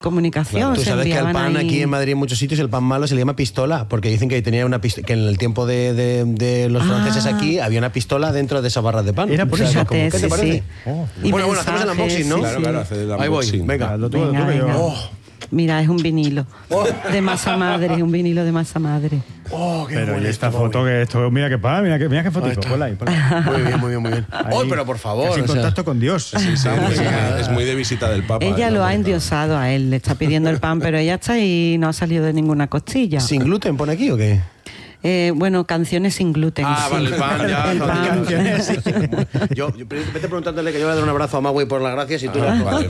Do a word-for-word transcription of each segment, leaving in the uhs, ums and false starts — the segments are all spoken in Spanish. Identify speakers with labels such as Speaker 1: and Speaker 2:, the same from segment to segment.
Speaker 1: comunicación.
Speaker 2: Claro. Tú sabes que al pan
Speaker 1: ahí...
Speaker 2: aquí en Madrid en muchos sitios el pan malo se le llama pistola, porque dicen que tenía una pistola, que en el tiempo de, de, de los franceses
Speaker 1: ah.
Speaker 2: aquí había una pistola dentro de esa barra de pan.
Speaker 3: Era por
Speaker 2: o sea,
Speaker 3: eso.
Speaker 2: como, ¿qué te
Speaker 1: sí,
Speaker 2: parece?
Speaker 1: sí.
Speaker 2: Oh. Bueno, bueno, hacemos el unboxing, ¿no?
Speaker 1: Sí,
Speaker 4: Claro,
Speaker 1: sí.
Speaker 4: claro, hace el
Speaker 2: Ahí voy,
Speaker 4: unboxing.
Speaker 2: venga.
Speaker 3: Lo tuyo,
Speaker 1: Venga,
Speaker 3: lo tuyo.
Speaker 1: venga.
Speaker 2: Oh.
Speaker 1: Mira, es un vinilo de masa madre, es un vinilo de masa madre.
Speaker 2: Oh, qué
Speaker 3: Pero y
Speaker 2: bonito,
Speaker 3: esta
Speaker 2: Bobby.
Speaker 3: foto que esto, mira qué pa, mira qué, mira qué fotito, ponla ahí, ponla ahí.
Speaker 2: Muy bien, muy bien, muy bien.
Speaker 3: Ahí.
Speaker 2: Oh, pero por favor.
Speaker 3: Casi en
Speaker 2: o sea,
Speaker 3: contacto con Dios.
Speaker 4: Sí, sí, es, muy, es muy de visita del Papa.
Speaker 1: Ella
Speaker 4: ¿eh?
Speaker 1: lo
Speaker 4: La
Speaker 1: ha
Speaker 4: portada.
Speaker 1: endiosado a él, le está pidiendo el pan, pero ella está y no ha salido de ninguna costilla.
Speaker 2: ¿Sin gluten pone aquí o qué?
Speaker 1: Eh, bueno, canciones sin gluten.
Speaker 2: Ah,
Speaker 1: sí.
Speaker 2: vale, el pan ya.
Speaker 1: El
Speaker 2: no,
Speaker 1: pan.
Speaker 2: canciones, sí. Yo, yo vete preguntándole que yo voy a dar un abrazo a Magui por las gracias y tú...
Speaker 4: Ah, vale.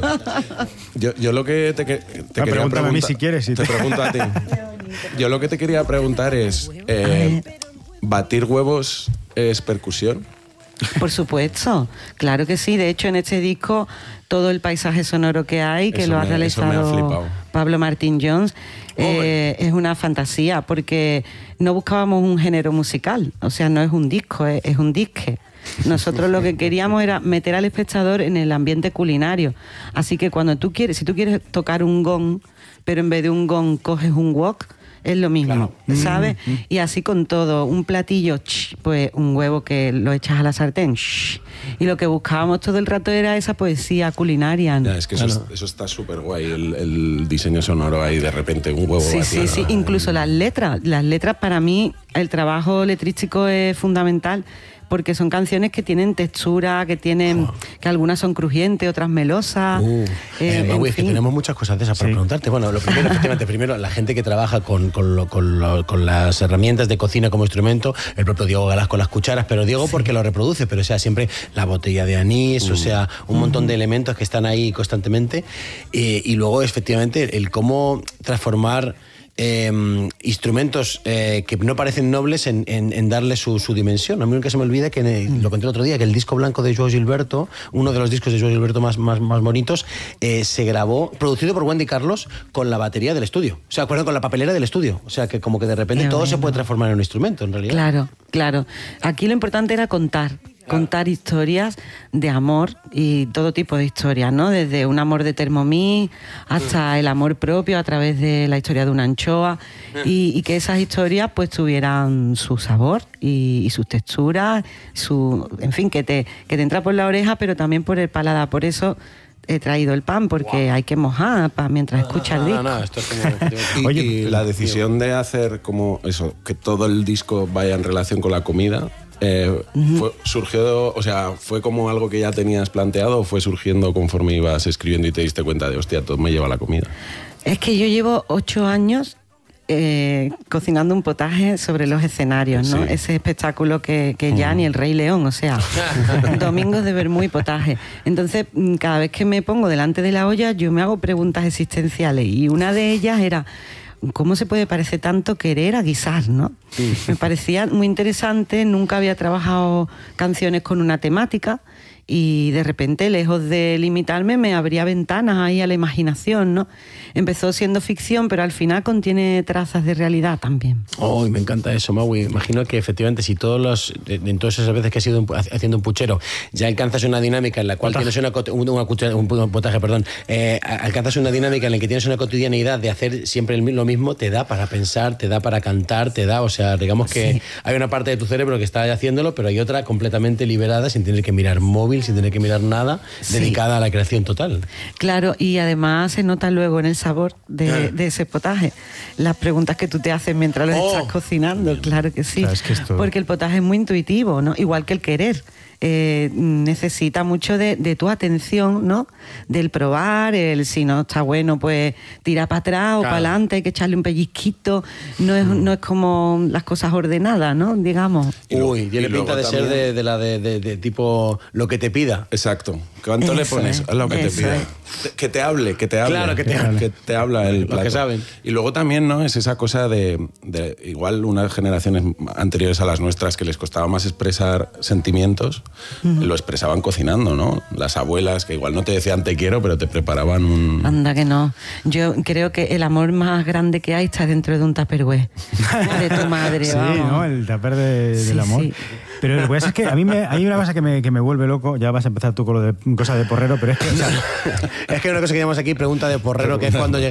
Speaker 4: yo, yo lo que te, que- te
Speaker 3: Ah,
Speaker 4: quería
Speaker 3: pregúntame
Speaker 4: preguntar...
Speaker 3: a mí si quieres, si
Speaker 4: te
Speaker 3: te-
Speaker 4: pregunto a ti. Yo lo que te quería preguntar es... Eh, ¿batir huevos es percusión?
Speaker 1: Por supuesto, claro que sí. De hecho, en este disco, todo el paisaje sonoro que hay, que
Speaker 4: Eso
Speaker 1: lo ha
Speaker 4: me- eso me ha
Speaker 1: realizado
Speaker 4: flipado.
Speaker 1: Pablo Martín Jones, eh, es una fantasía, porque no buscábamos un género musical. O sea, no es un disco, es, es un disque. Nosotros lo que queríamos era meter al espectador en el ambiente culinario. Así que cuando tú quieres, si tú quieres tocar un gong, pero en vez de un gong coges un wok, es lo mismo, ¿sabes? Mm, mm. Y así con todo, un platillo, ch, pues un huevo que lo echas a la sartén, ch, y lo que buscábamos todo el rato era esa poesía culinaria, ¿no?
Speaker 4: Ya, es que eso,
Speaker 2: Claro.
Speaker 4: es- eso está súper guay, el, el diseño sonoro ahí, de repente un huevo
Speaker 1: Sí,
Speaker 4: batido,
Speaker 1: sí, sí,
Speaker 4: ¿no?
Speaker 1: incluso las letras, las letras para mí, el trabajo letrístico es fundamental, porque son canciones que tienen textura, que tienen, oh. que algunas son crujientes, otras melosas.
Speaker 2: Uh, eh,
Speaker 1: eh,
Speaker 2: Magui, es que tenemos muchas cosas de esas para
Speaker 3: Sí.
Speaker 2: preguntarte. Bueno, lo primero, efectivamente, primero, la gente que trabaja con, con, lo, con, lo, con las herramientas de cocina como instrumento, el propio Diego Galás con las cucharas, pero Diego sí. porque lo reproduce, pero o sea, siempre la botella de anís, uh. o sea, un montón uh-huh. de elementos que están ahí constantemente. Eh, y luego, efectivamente, el cómo transformar Eh, instrumentos eh, que no parecen nobles en, en, en darle su, su dimensión. A mí nunca se me olvida que, el, lo conté el otro día, que el disco blanco de Joao Gilberto, uno de los discos de Joao Gilberto más, más, más bonitos, eh, se grabó, producido por Wendy Carlos, con la batería del estudio. O sea, acuerdan con la papelera del estudio. O sea, que como que de repente Qué todo bueno. se puede transformar en un instrumento, en realidad.
Speaker 1: Claro, claro. Aquí lo importante era contar. Contar historias de amor y todo tipo de historias, ¿no? Desde un amor de Thermomix hasta el amor propio a través de la historia de una anchoa y, y que esas historias pues tuvieran su sabor y, y sus texturas, su, en fin, que te, que te entra por la oreja pero también por el paladar. Por eso he traído el pan, porque wow. hay que mojar pa, mientras escuchas el disco.
Speaker 2: No, no, esto es como...
Speaker 4: y, Oye, y la decisión de hacer como eso, que todo el disco vaya en relación con la comida... Eh, uh-huh. fue, surgió, o sea, ¿fue como algo que ya tenías planteado o fue surgiendo conforme ibas escribiendo y te diste cuenta de, hostia, todo me lleva a la comida?
Speaker 1: Es que yo llevo ocho años eh, cocinando un potaje sobre los escenarios, ¿no? Sí. Ese espectáculo que, que ya uh-huh. ni el Rey León, o sea, domingos de vermú y potaje. Entonces, cada vez que me pongo delante de la olla, yo me hago preguntas existenciales y una de ellas era... ¿Cómo se puede parecer tanto querer a guisar, no? Sí. Me parecía muy interesante, nunca había trabajado canciones con una temática y de repente, lejos de limitarme, me abría ventanas ahí a la imaginación, ¿no? Empezó siendo ficción, pero al final contiene trazas de realidad también.
Speaker 2: Oh, me encanta eso, Magui. Imagino que efectivamente si todos los, en todas esas veces que has ido haciendo un puchero, ya alcanzas una dinámica en la cual potaje. tienes una, una, una, un potaje, perdón, eh, alcanzas una dinámica en la que tienes una cotidianidad de hacer siempre lo mismo, te da para pensar, te da para cantar, te da, o sea, digamos que sí. hay una parte de tu cerebro que está haciéndolo, pero hay otra completamente liberada, sin tener que mirar móvil, sin tener que mirar nada, sí. dedicada a la creación total.
Speaker 1: Claro, y además se nota luego en el sabor de, de ese potaje. Las preguntas que tú te haces mientras lo oh. estás cocinando, claro que sí.
Speaker 3: Claro, es que esto...
Speaker 1: Porque el potaje es muy intuitivo, ¿no? Igual que el querer. Eh, necesita mucho de, de tu atención, ¿no? Del probar, el si no está bueno, pues tira para atrás o claro. para adelante, hay que echarle un pellizquito. No es, mm. no es como las cosas ordenadas, ¿no? Digamos.
Speaker 2: Uy, tiene pinta de ser de, de la de, de, de tipo lo que te pida.
Speaker 4: Exacto. ¿Cuánto
Speaker 1: eso
Speaker 4: le pones?
Speaker 1: Es,
Speaker 4: a lo que te pida.
Speaker 1: Es.
Speaker 4: Que te hable, que te hable.
Speaker 2: Claro, que te hable.
Speaker 4: Que te habla el plato.
Speaker 2: Lo que saben.
Speaker 4: Y luego también, ¿no? Es esa cosa de, de igual unas generaciones anteriores a las nuestras que les costaba más expresar sentimientos, uh-huh. lo expresaban cocinando, ¿no? Las abuelas que igual no te decían te quiero, pero te preparaban un...
Speaker 1: Anda que no. Yo creo que el amor más grande que hay está dentro de un tupperware. De tu madre,
Speaker 3: sí,
Speaker 1: vamos.
Speaker 3: ¿no? El tupper de,
Speaker 1: sí,
Speaker 3: del amor.
Speaker 1: Sí.
Speaker 3: Pero lo que pasa es que a mí me, hay una cosa que me, que me vuelve loco, ya vas a empezar tú con lo de cosas de porrero, pero es que... O sea,
Speaker 2: es que una cosa que llamamos aquí pregunta de porrero, que es cuando llega